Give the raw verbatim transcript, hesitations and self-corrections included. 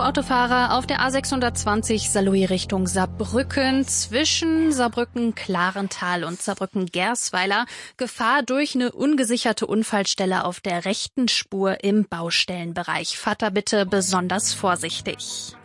Autofahrer auf der A sechshundertzwanzig Saarlouis Richtung Saarbrücken zwischen Saarbrücken-Klarental und Saarbrücken-Gersweiler. Gefahr durch eine ungesicherte Unfallstelle auf der rechten Spur im Baustellenbereich. Fahrt da bitte besonders vorsichtig.